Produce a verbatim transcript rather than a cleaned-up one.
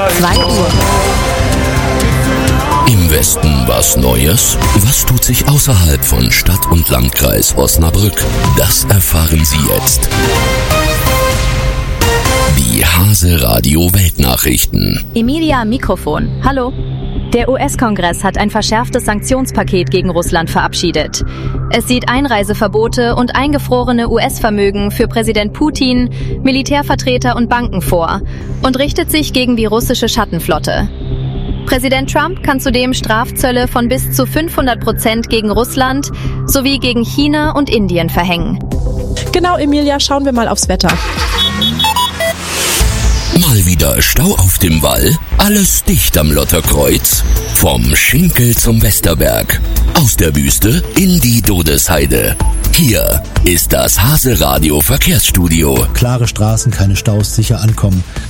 zwei Uhr. Im Westen was Neues? Was tut sich außerhalb von Stadt und Landkreis Osnabrück? Das erfahren Sie jetzt. Die Hase Radio Weltnachrichten. Emilia am Mikrofon. Hallo. Der U S-Kongress hat ein verschärftes Sanktionspaket gegen Russland verabschiedet. Es sieht Einreiseverbote und eingefrorene U S-Vermögen für Präsident Putin, Militärvertreter und Banken vor und richtet sich gegen die russische Schattenflotte. Präsident Trump kann zudem Strafzölle von bis zu fünfhundert Prozent gegen Russland sowie gegen China und Indien verhängen. Genau, Emilia, schauen wir mal aufs Wetter. Mal wieder Stau auf dem Wall, alles dicht am Lotterkreuz. Vom Schinkel zum Westerberg, aus der Wüste in die Dodesheide. Hier ist das Hase Radio Verkehrsstudio. Klare Straßen, keine Staus, sicher ankommen.